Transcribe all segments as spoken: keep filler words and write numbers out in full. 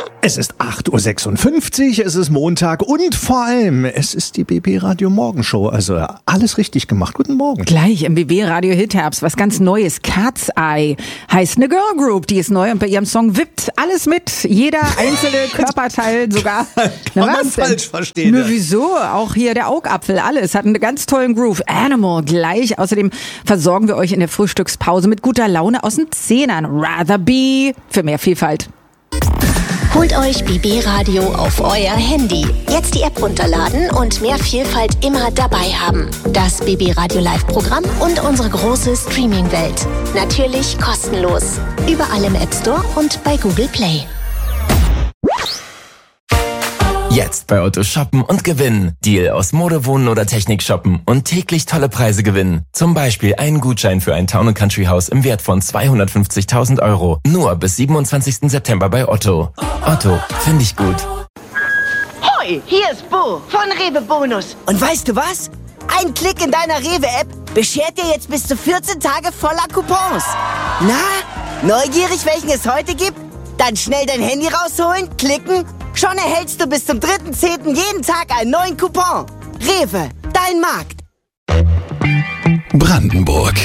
Es ist acht Uhr sechsundfünfzig, es ist Montag und vor allem, es ist die B B Radio Morgenshow. Also alles richtig gemacht. Guten Morgen. Gleich im B B Radio Hitherbst was ganz Neues. Cat's Eye heißt eine Girl Group, die ist neu und bei ihrem Song wippt alles mit. Jeder einzelne Körperteil sogar. Kann Na, man was denn? falsch verstehen. Nö, wieso? Auch hier der Augapfel, alles. Hat einen ganz tollen Groove. Animal gleich. Außerdem versorgen wir euch in der Frühstückspause mit guter Laune aus den Zehnern. Rather Be für mehr Vielfalt. Holt euch B B Radio auf euer Handy. Jetzt die App runterladen und mehr Vielfalt immer dabei haben. Das B B Radio Live-Programm und unsere große Streaming-Welt. Natürlich kostenlos. Überall im App Store und bei Google Play. Jetzt bei Otto shoppen und gewinnen. Deal aus Mode, Wohnen oder Technik shoppen und täglich tolle Preise gewinnen. Zum Beispiel einen Gutschein für ein Town and Country Haus im Wert von zweihundertfünfzigtausend Euro. Nur bis siebenundzwanzigsten September bei Otto. Otto, finde ich gut. Hoi, hier ist Bo von Rewe Bonus. Und weißt du was? Ein Klick in deiner Rewe-App beschert dir jetzt bis zu vierzehn Tage voller Coupons. Na, neugierig, welchen es heute gibt? Dann schnell dein Handy rausholen, klicken. Schon erhältst du bis zum dritten zehnten jeden Tag einen neuen Coupon. Rewe, dein Markt. Brandenburg.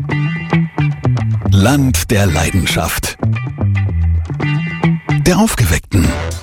Land der Leidenschaft. Der Aufgeweckten.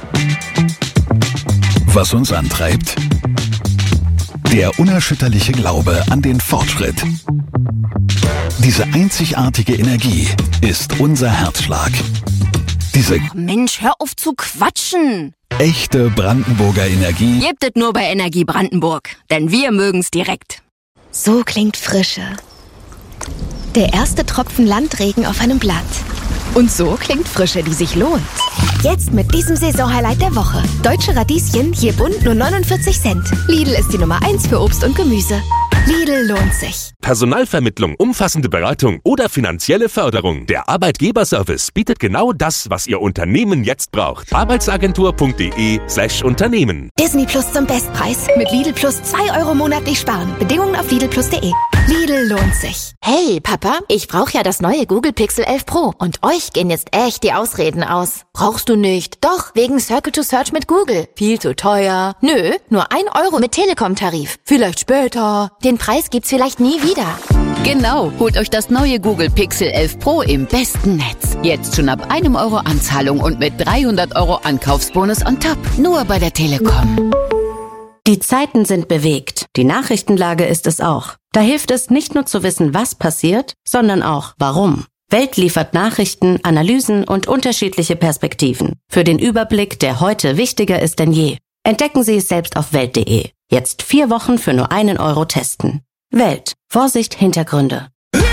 Was uns antreibt? Der unerschütterliche Glaube an den Fortschritt. Diese einzigartige Energie ist unser Herzschlag. Diese Mensch, hör auf zu quatschen. Echte Brandenburger Energie Gebt es nur bei Energie Brandenburg, denn wir mögen's direkt. So klingt Frische. Der erste Tropfen Landregen auf einem Blatt. Und so klingt Frische, die sich lohnt. Jetzt mit diesem Saisonhighlight der Woche. Deutsche Radieschen, je bunt nur neunundvierzig Cent. Lidl ist die Nummer eins für Obst und Gemüse. Lidl lohnt sich. Personalvermittlung, umfassende Beratung oder finanzielle Förderung. Der Arbeitgeberservice bietet genau das, was Ihr Unternehmen jetzt braucht. Arbeitsagentur.de slash Unternehmen. Disney Plus zum Bestpreis. Mit Lidl Plus zwei Euro monatlich sparen. Bedingungen auf Lidl Plus punkt de. Lidl lohnt sich. Hey, Papa, ich brauche ja das neue Google Pixel elf Pro. Und euch gehen jetzt echt die Ausreden aus. Brauchst du nicht. Doch, wegen Circle to Search mit Google. Viel zu teuer. Nö, nur ein Euro mit Telekom-Tarif. Vielleicht später. Den Preis gibt's vielleicht nie wieder. Genau, holt euch das neue Google Pixel elf Pro im besten Netz. Jetzt schon ab einem Euro Anzahlung und mit dreihundert Euro Ankaufsbonus on top. Nur bei der Telekom. Die Zeiten sind bewegt. Die Nachrichtenlage ist es auch. Da hilft es nicht nur zu wissen, was passiert, sondern auch warum. Welt liefert Nachrichten, Analysen und unterschiedliche Perspektiven. Für den Überblick, der heute wichtiger ist denn je. Entdecken Sie es selbst auf welt punkt de. Jetzt vier Wochen für nur einen Euro testen. Welt. Vorsicht, Hintergründe.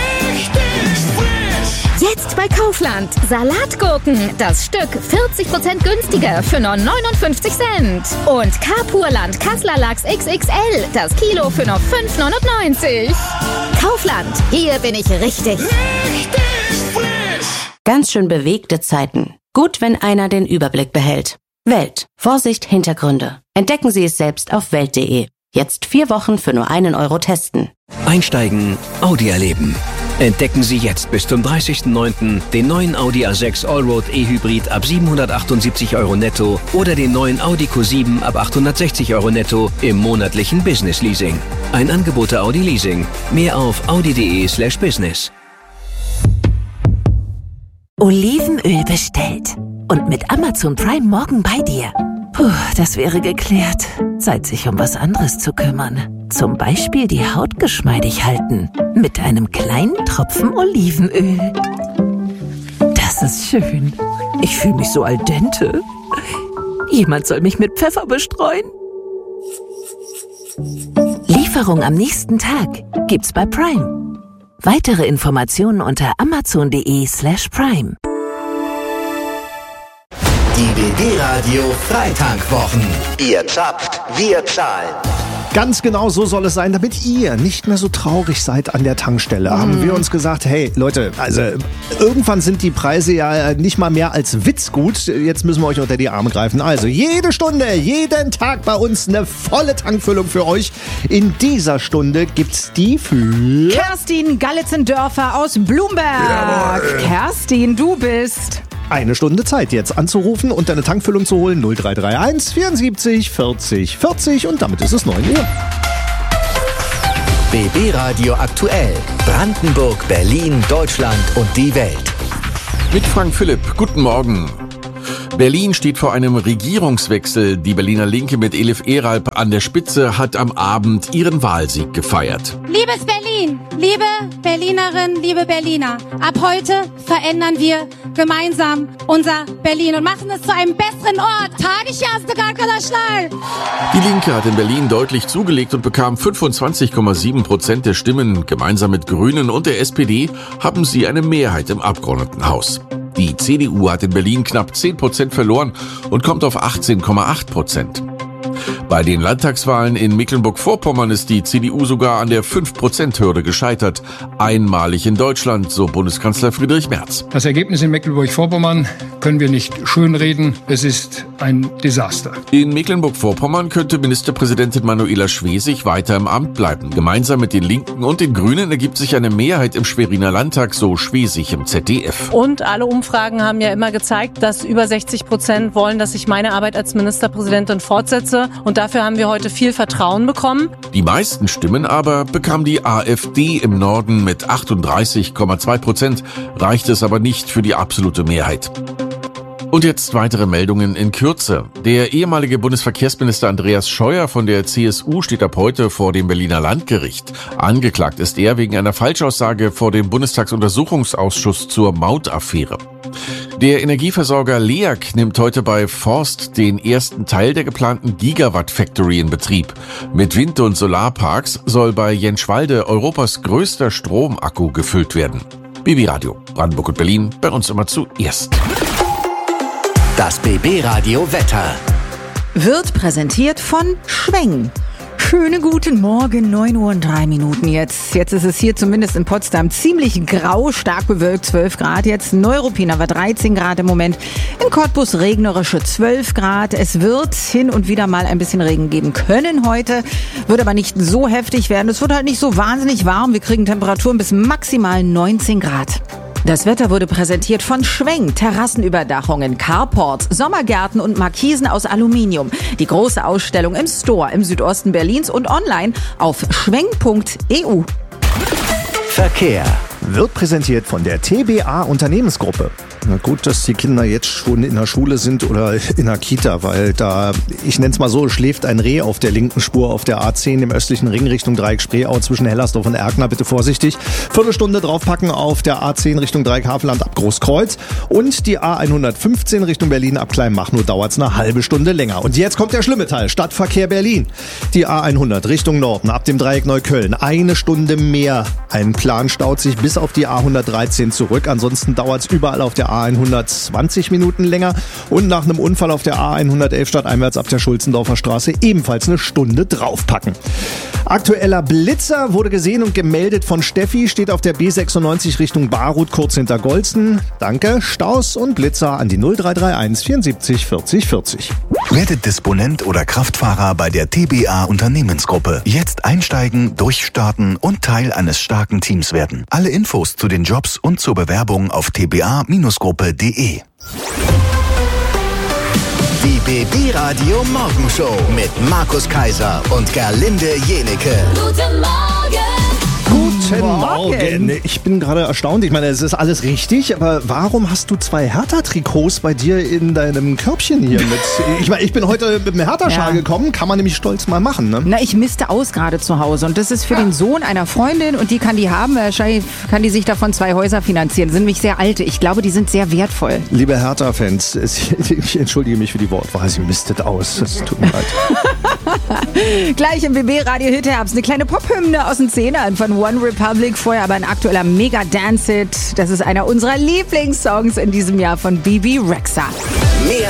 Jetzt bei Kaufland. Salatgurken. Das Stück vierzig Prozent günstiger für nur neunundfünfzig Cent. Und Carpurland Kassler Lachs X X L. Das Kilo für nur fünf neunundneunzig. Kaufland. Hier bin ich richtig. Richtig frisch. Ganz schön bewegte Zeiten. Gut, wenn einer den Überblick behält. Welt. Vorsicht, Hintergründe. Entdecken Sie es selbst auf welt punkt de. Jetzt vier Wochen für nur einen Euro testen. Einsteigen, Audi erleben. Entdecken Sie jetzt bis zum dreißigsten neunten den neuen Audi A sechs Allroad E-Hybrid ab siebenhundertachtundsiebzig Euro netto oder den neuen Audi Q sieben ab achthundertsechzig Euro netto im monatlichen Business Leasing. Ein Angebot der Audi Leasing. Mehr auf audi punkt de slash business. Olivenöl bestellt. Und mit Amazon Prime morgen bei dir. Puh, das wäre geklärt. Zeit, sich um was anderes zu kümmern. Zum Beispiel die Haut geschmeidig halten. Mit einem kleinen Tropfen Olivenöl. Das ist schön. Ich fühle mich so al dente. Jemand soll mich mit Pfeffer bestreuen. Lieferung am nächsten Tag gibt's bei Prime. Weitere Informationen unter amazon punkt de slash prime. Die B B Radio Freitankwochen. Ihr zapft, wir zahlen. Ganz genau so soll es sein, damit ihr nicht mehr so traurig seid an der Tankstelle. Mm. Haben wir uns gesagt, hey Leute, also irgendwann sind die Preise ja nicht mal mehr als Witz gut. Jetzt müssen wir euch unter die Arme greifen. Also jede Stunde, jeden Tag bei uns eine volle Tankfüllung für euch. In dieser Stunde gibt's die für Kerstin Gallitzendörfer aus Blumberg. Jawohl. Kerstin, du bist eine Stunde Zeit jetzt anzurufen und deine Tankfüllung zu holen. null drei drei eins vierundsiebzig vierzig vierzig und damit ist es neun Uhr. B B Radio aktuell. Brandenburg, Berlin, Deutschland und die Welt. Mit Frank Philipp. Guten Morgen. Berlin steht vor einem Regierungswechsel. Die Berliner Linke mit Elif Eralp an der Spitze hat am Abend ihren Wahlsieg gefeiert. Liebes Berlin, liebe Berlinerinnen, liebe Berliner, ab heute verändern wir gemeinsam unser Berlin und machen es zu einem besseren Ort. Die Linke hat in Berlin deutlich zugelegt und bekam fünfundzwanzig Komma sieben Prozent der Stimmen. Gemeinsam mit Grünen und der S P D haben sie eine Mehrheit im Abgeordnetenhaus. Die C D U hat in Berlin knapp zehn Prozent verloren und kommt auf achtzehn Komma acht Prozent. Bei den Landtagswahlen in Mecklenburg-Vorpommern ist die C D U sogar an der fünf Prozent Hürde gescheitert. Einmalig in Deutschland, so Bundeskanzler Friedrich Merz. Das Ergebnis in Mecklenburg-Vorpommern können wir nicht schönreden. Es ist ein Desaster. In Mecklenburg-Vorpommern könnte Ministerpräsidentin Manuela Schwesig weiter im Amt bleiben. Gemeinsam mit den Linken und den Grünen ergibt sich eine Mehrheit im Schweriner Landtag, so Schwesig im Z D F. Und alle Umfragen haben ja immer gezeigt, dass über sechzig Prozent wollen, dass ich meine Arbeit als Ministerpräsidentin fortsetze. Und dafür haben wir heute viel Vertrauen bekommen. Die meisten Stimmen aber bekam die AfD im Norden mit achtunddreißig Komma zwei Prozent, reicht es aber nicht für die absolute Mehrheit. Und jetzt weitere Meldungen in Kürze. Der ehemalige Bundesverkehrsminister Andreas Scheuer von der C S U steht ab heute vor dem Berliner Landgericht. Angeklagt ist er wegen einer Falschaussage vor dem Bundestagsuntersuchungsausschuss zur Mautaffäre. Der Energieversorger L E A G nimmt heute bei Forst den ersten Teil der geplanten Gigawatt Factory in Betrieb. Mit Wind- und Solarparks soll bei Jenschwalde Europas größter Stromakku gefüllt werden. B B Radio, Brandenburg und Berlin, bei uns immer zuerst. Das B B Radio Wetter wird präsentiert von Schweng. Schönen guten Morgen, neun Uhr und drei Minuten jetzt. Jetzt ist es hier zumindest in Potsdam ziemlich grau, stark bewölkt, zwölf Grad. Jetzt Neuruppin aber dreizehn Grad im Moment. In Cottbus regnerische zwölf Grad. Es wird hin und wieder mal ein bisschen Regen geben können heute. Wird aber nicht so heftig werden. Es wird halt nicht so wahnsinnig warm. Wir kriegen Temperaturen bis maximal neunzehn Grad. Das Wetter wurde präsentiert von Schweng, Terrassenüberdachungen, Carports, Sommergärten und Markisen aus Aluminium. Die große Ausstellung im Store im Südosten Berlins und online auf schweng punkt e u. Verkehr wird präsentiert von der T B A Unternehmensgruppe. Na gut, dass die Kinder jetzt schon in der Schule sind oder in der Kita, weil da, ich nenne es mal so, schläft ein Reh auf der linken Spur auf der A zehn im östlichen Ring Richtung Dreieck Spreeau zwischen Hellersdorf und Erkner. Bitte vorsichtig. Viertelstunde draufpacken auf der A zehn Richtung Dreieck Havelland ab Großkreuz und die A hundertfünfzehn Richtung Berlin ab Kleinmach. Nur dauert es eine halbe Stunde länger. Und jetzt kommt der schlimme Teil. Stadtverkehr Berlin. Die A hundert Richtung Norden ab dem Dreieck Neukölln. Eine Stunde mehr. Ein Plan staut sich bis auf die A hundertdreizehn zurück. Ansonsten dauert es überall auf der A hundertzwanzig Minuten länger und nach einem Unfall auf der A hundertelf stadteinwärts ab der Schulzendorfer Straße ebenfalls eine Stunde draufpacken. Aktueller Blitzer wurde gesehen und gemeldet von Steffi, steht auf der B sechsundneunzig Richtung Barut kurz hinter Golsten. Danke, Staus und Blitzer an die null drei drei eins vierundsiebzig vierzig vierzig. Werdet Disponent oder Kraftfahrer bei der T B A Unternehmensgruppe. Jetzt einsteigen, durchstarten und Teil eines starken Teams werden. Alle Infos zu den Jobs und zur Bewerbung auf t b a Bindestrich gruppe punkt de. Die B B Radio Morgenshow mit Markus Kaiser und Gerlinde Jenecke. Guten Morgen! Guten Morgen. Ich bin gerade erstaunt. Ich meine, es ist alles richtig, aber warum hast du zwei Hertha-Trikots bei dir in deinem Körbchen hier mit? Ich meine, ich bin heute mit einem Hertha-Schal ja. gekommen, kann man nämlich stolz mal machen, ne? Na, ich misste aus gerade zu Hause und das ist für den Sohn einer Freundin und die kann die haben. Wahrscheinlich kann die sich davon zwei Häuser finanzieren. Das sind nämlich sehr alte. Ich glaube, die sind sehr wertvoll. Liebe Hertha-Fans, ich entschuldige mich für die Wortwahl. Sie mistet aus. Es tut mir leid. Gleich im B B Radio Hit Herbst eine kleine Pop-Hymne aus den Zehner von One Republic, vorher aber ein aktueller Mega-Dance-Hit. Das ist einer unserer Lieblingssongs in diesem Jahr von Bebe Rexha. Mehr